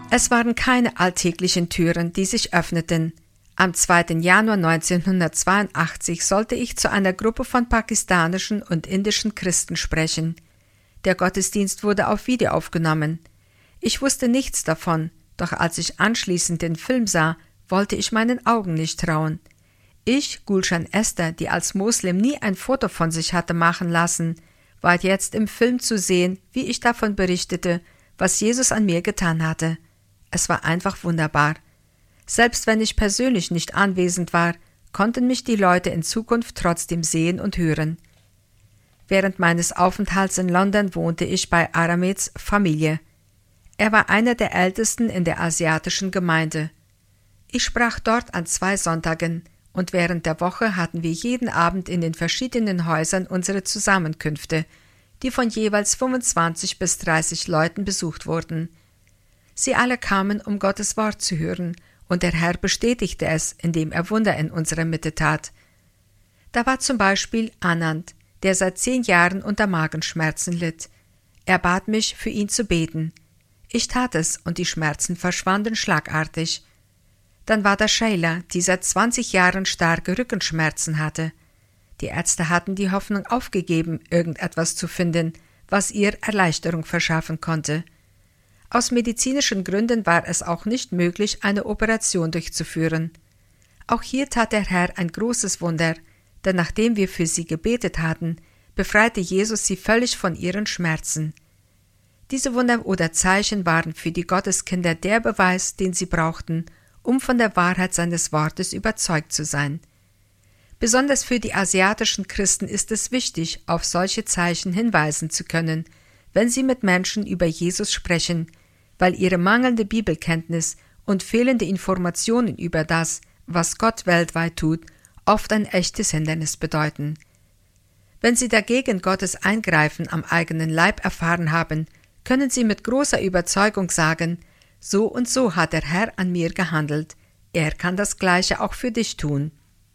Es waren keine alltäglichen Türen, die sich öffneten. Am 2. Januar 1982 sollte ich zu einer Gruppe von pakistanischen und indischen Christen sprechen. Der Gottesdienst wurde auf Video aufgenommen. Ich wusste nichts davon, doch als ich anschließend den Film sah, wollte ich meinen Augen nicht trauen. Ich, Gulshan Esther, die als Moslem nie ein Foto von sich hatte machen lassen, war jetzt im Film zu sehen, wie ich davon berichtete, was Jesus an mir getan hatte. Es war einfach wunderbar. Selbst wenn ich persönlich nicht anwesend war, konnten mich die Leute in Zukunft trotzdem sehen und hören. Während meines Aufenthalts in London wohnte ich bei Arameds Familie. Er war einer der Ältesten in der asiatischen Gemeinde. Ich sprach dort an 2 Sonntagen und während der Woche hatten wir jeden Abend in den verschiedenen Häusern unsere Zusammenkünfte, die von jeweils 25 bis 30 Leuten besucht wurden. Sie alle kamen, um Gottes Wort zu hören, und der Herr bestätigte es, indem er Wunder in unserer Mitte tat. Da war zum Beispiel Anand, der seit 10 Jahren unter Magenschmerzen litt. Er bat mich, für ihn zu beten. Ich tat es, und die Schmerzen verschwanden schlagartig. Dann war da Sheila, die seit 20 Jahren starke Rückenschmerzen hatte. Die Ärzte hatten die Hoffnung aufgegeben, irgendetwas zu finden, was ihr Erleichterung verschaffen konnte. Aus medizinischen Gründen war es auch nicht möglich, eine Operation durchzuführen. Auch hier tat der Herr ein großes Wunder, denn nachdem wir für sie gebetet hatten, befreite Jesus sie völlig von ihren Schmerzen. Diese Wunder oder Zeichen waren für die Gotteskinder der Beweis, den sie brauchten, um von der Wahrheit seines Wortes überzeugt zu sein. Besonders für die asiatischen Christen ist es wichtig, auf solche Zeichen hinweisen zu können, wenn sie mit Menschen über Jesus sprechen, weil ihre mangelnde Bibelkenntnis und fehlende Informationen über das, was Gott weltweit tut, oft ein echtes Hindernis bedeuten. Wenn sie dagegen Gottes Eingreifen am eigenen Leib erfahren haben, können sie mit großer Überzeugung sagen, so und so hat der Herr an mir gehandelt, er kann das Gleiche auch für dich tun.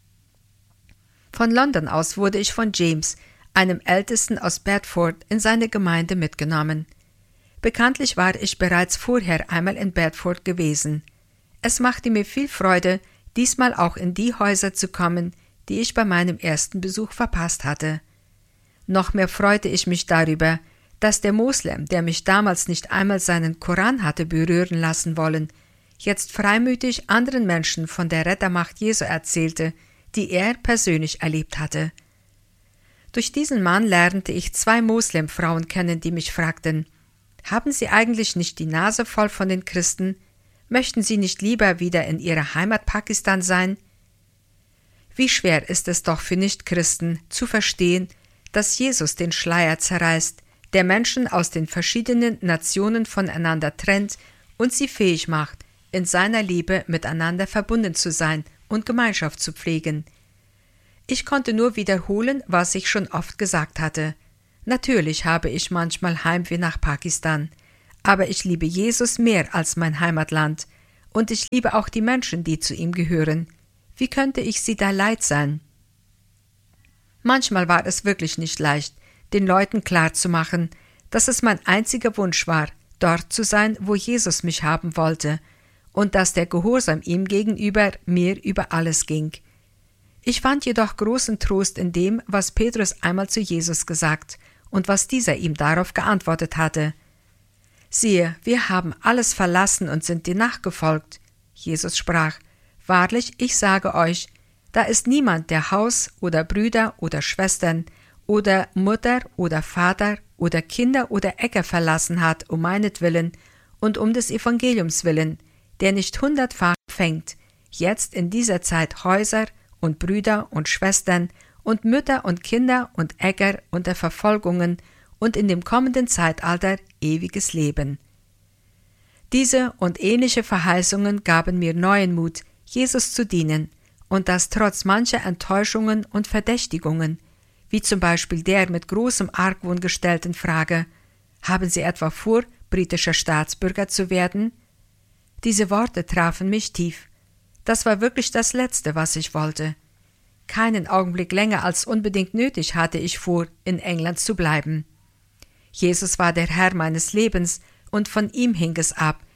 Von London aus wurde ich von James, einem Ältesten aus Bedford, in seine Gemeinde mitgenommen. Bekanntlich war ich bereits vorher einmal in Bedford gewesen. Es machte mir viel Freude, diesmal auch in die Häuser zu kommen, die ich bei meinem ersten Besuch verpasst hatte. Noch mehr freute ich mich darüber, dass der Moslem, der mich damals nicht einmal seinen Koran hatte berühren lassen wollen, jetzt freimütig anderen Menschen von der Rettermacht Jesu erzählte, die er persönlich erlebt hatte. Durch diesen Mann lernte ich 2 Moslemfrauen kennen, die mich fragten, haben Sie eigentlich nicht die Nase voll von den Christen? Möchten Sie nicht lieber wieder in Ihrer Heimat Pakistan sein? Wie schwer ist es doch für Nichtchristen zu verstehen, dass Jesus den Schleier zerreißt, der Menschen aus den verschiedenen Nationen voneinander trennt und sie fähig macht, in seiner Liebe miteinander verbunden zu sein und Gemeinschaft zu pflegen. Ich konnte nur wiederholen, was ich schon oft gesagt hatte. Natürlich habe ich manchmal Heimweh nach Pakistan, aber ich liebe Jesus mehr als mein Heimatland und ich liebe auch die Menschen, die zu ihm gehören. Wie könnte ich sie da leid sein? Manchmal war es wirklich nicht leicht, den Leuten klarzumachen, dass es mein einziger Wunsch war, dort zu sein, wo Jesus mich haben wollte, und dass der Gehorsam ihm gegenüber mir über alles ging. Ich fand jedoch großen Trost in dem, was Petrus einmal zu Jesus gesagt und was dieser ihm darauf geantwortet hatte. Siehe, wir haben alles verlassen und sind dir nachgefolgt. Jesus sprach, wahrlich, ich sage euch, da ist niemand, der Haus oder Brüder oder Schwestern oder Mutter oder Vater oder Kinder oder Äcker verlassen hat, um meinetwillen und um des Evangeliums willen, der nicht 100-fach fängt, jetzt in dieser Zeit Häuser und Brüder und Schwestern und Mütter und Kinder und Äcker unter Verfolgungen und in dem kommenden Zeitalter ewiges Leben. Diese und ähnliche Verheißungen gaben mir neuen Mut, Jesus zu dienen, und das trotz mancher Enttäuschungen und Verdächtigungen, wie zum Beispiel der mit großem Argwohn gestellten Frage, haben Sie etwa vor, britischer Staatsbürger zu werden? Diese Worte trafen mich tief. Das war wirklich das Letzte, was ich wollte. Keinen Augenblick länger als unbedingt nötig hatte ich vor, in England zu bleiben. Jesus war der Herr meines Lebens und von ihm hing es ab,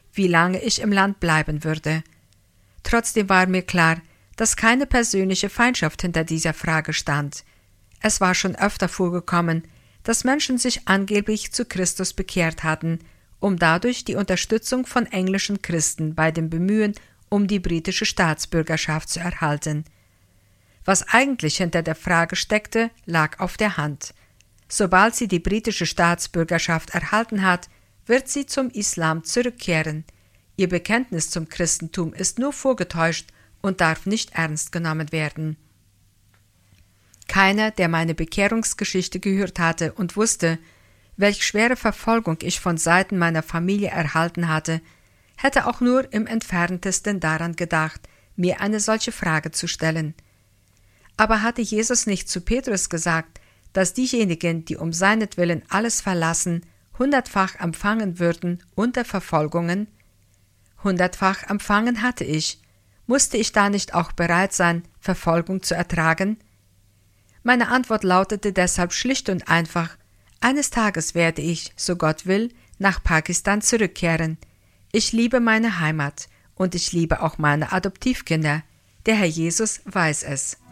wie lange ich im Land bleiben würde. Trotzdem war mir klar, dass keine persönliche Feindschaft hinter dieser Frage stand. Es war schon öfter vorgekommen, dass Menschen sich angeblich zu Christus bekehrt hatten, um dadurch die Unterstützung von englischen Christen bei dem Bemühen um die britische Staatsbürgerschaft zu erhalten. Was eigentlich hinter der Frage steckte, lag auf der Hand. Sobald sie die britische Staatsbürgerschaft erhalten hat, wird sie zum Islam zurückkehren. Ihr Bekenntnis zum Christentum ist nur vorgetäuscht und darf nicht ernst genommen werden. Keiner, der meine Bekehrungsgeschichte gehört hatte und wusste, welch schwere Verfolgung ich von Seiten meiner Familie erhalten hatte, hätte auch nur im Entferntesten daran gedacht, mir eine solche Frage zu stellen. Aber hatte Jesus nicht zu Petrus gesagt, dass diejenigen, die um seinetwillen alles verlassen, 100-fach empfangen würden unter Verfolgungen? 100-fach empfangen hatte ich. Musste ich da nicht auch bereit sein, Verfolgung zu ertragen? Meine Antwort lautete deshalb schlicht und einfach: Eines Tages werde ich, so Gott will, nach Pakistan zurückkehren. Ich liebe meine Heimat und ich liebe auch meine Adoptivkinder. Der Herr Jesus weiß es.